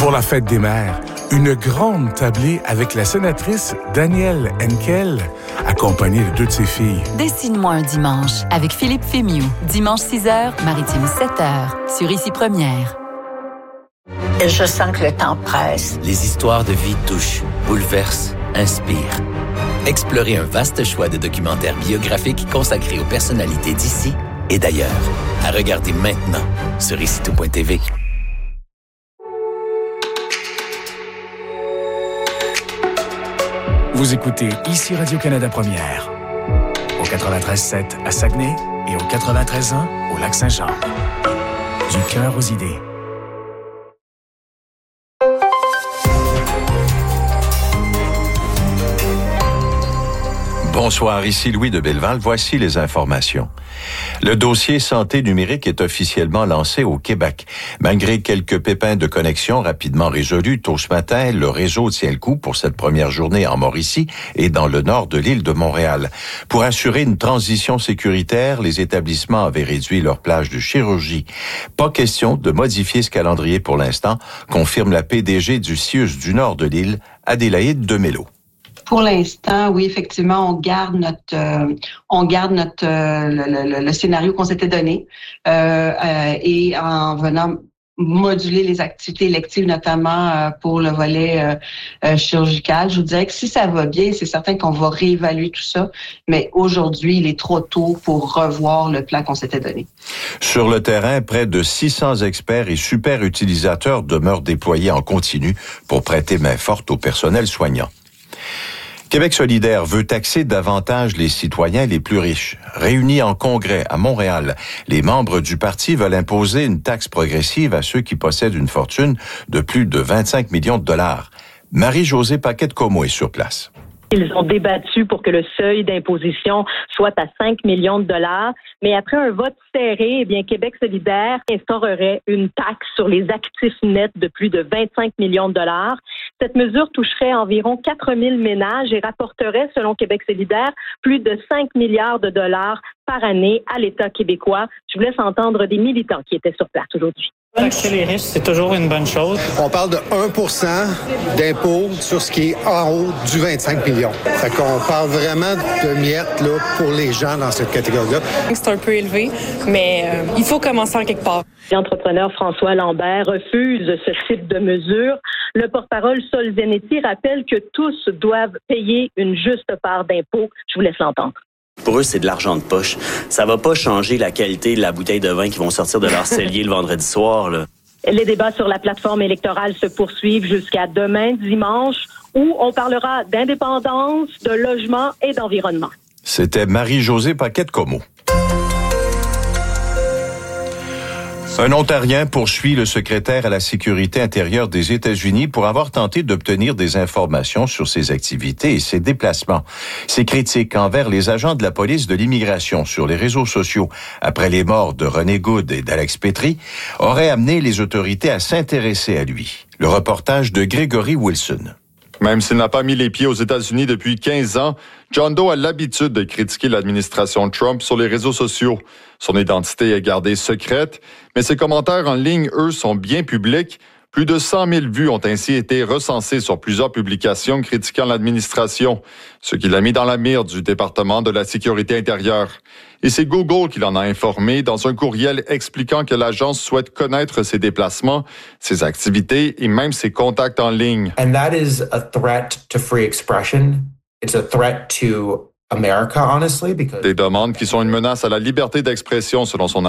Pour la fête des mères, une grande tablée avec la sénatrice Danielle Henkel, accompagnée de 2 de ses filles. Dessine-moi un dimanche avec Philippe Fémieux. Dimanche 6h, Maritime 7h, sur Ici Première. Je sens que le temps presse. Les histoires de vie touchent, bouleversent, inspirent. Explorez un vaste choix de documentaires biographiques consacrés aux personnalités d'ici et d'ailleurs. À regarder maintenant sur icitout.tv. Vous écoutez Ici Radio-Canada Première, au 93.7 à Saguenay et au 93.1 au Lac-Saint-Jean. Du cœur aux idées. Bonsoir, ici Louis de Belleval. Voici les informations. Le dossier santé numérique est officiellement lancé au Québec. Malgré quelques pépins de connexion rapidement résolus tôt ce matin, le réseau tient le coup pour cette première journée en Mauricie et dans le nord de l'île de Montréal. Pour assurer une transition sécuritaire, les établissements avaient réduit leur plage de chirurgie. Pas question de modifier ce calendrier pour l'instant, confirme la PDG du CIUS du nord de l'île, Adélaïde Demello. Pour l'instant, oui, effectivement, on garde le scénario qu'on s'était donné et en venant moduler les activités électives, notamment pour le volet chirurgical. Je vous dirais que si ça va bien, c'est certain qu'on va réévaluer tout ça, mais aujourd'hui, il est trop tôt pour revoir le plan qu'on s'était donné. Sur le terrain, près de 600 experts et super utilisateurs demeurent déployés en continu pour prêter main forte au personnel soignant. Québec solidaire veut taxer davantage les citoyens les plus riches. Réunis en congrès à Montréal, les membres du parti veulent imposer une taxe progressive à ceux qui possèdent une fortune de plus de 25 millions de dollars. Marie-Josée Paquette-Comeau est sur place. Ils ont débattu pour que le seuil d'imposition soit à 5 millions de dollars, mais après un vote serré, Québec solidaire instaurerait une taxe sur les actifs nets de plus de 25 millions de dollars. Cette mesure toucherait environ 4 000 ménages et rapporterait, selon Québec solidaire, plus de 5 milliards de dollars par année à l'État québécois. Je vous laisse entendre des militants qui étaient sur place aujourd'hui. Taxer les riches, c'est toujours une bonne chose. On parle de 1% d'impôt sur ce qui est en haut du 25 millions. Fait qu'on parle vraiment de miettes là, pour les gens dans cette catégorie-là. C'est un peu élevé, mais il faut commencer en quelque part. L'entrepreneur François Lambert refuse ce type de mesure. Le porte-parole Sol Zanetti rappelle que tous doivent payer une juste part d'impôt. Je vous laisse l'entendre. Pour eux, c'est de l'argent de poche. Ça va pas changer la qualité de la bouteille de vin qu'ils vont sortir de leur cellier le vendredi soir, là. Les débats sur la plateforme électorale se poursuivent jusqu'à demain, dimanche, où on parlera d'indépendance, de logement et d'environnement. C'était Marie-Josée Paquette-Comeau. Un Ontarien poursuit le secrétaire à la sécurité intérieure des États-Unis pour avoir tenté d'obtenir des informations sur ses activités et ses déplacements. Ses critiques envers les agents de la police de l'immigration sur les réseaux sociaux après les morts de René Goode et d'Alex Petrie auraient amené les autorités à s'intéresser à lui. Le reportage de Gregory Wilson. Même s'il n'a pas mis les pieds aux États-Unis depuis 15 ans, John Doe a l'habitude de critiquer l'administration Trump sur les réseaux sociaux. Son identité est gardée secrète, mais ses commentaires en ligne, eux, sont bien publics. Plus de 100 000 vues ont ainsi été recensées sur plusieurs publications critiquant l'administration, ce qui l'a mis dans la mire du département de la sécurité intérieure. Et c'est Google qui l'en a informé dans un courriel expliquant que l'agence souhaite connaître ses déplacements, ses activités et même ses contacts en ligne. And that is a threat to free expression. It's a threat to America, honestly, because... Des demandes qui sont une menace à la liberté d'expression selon son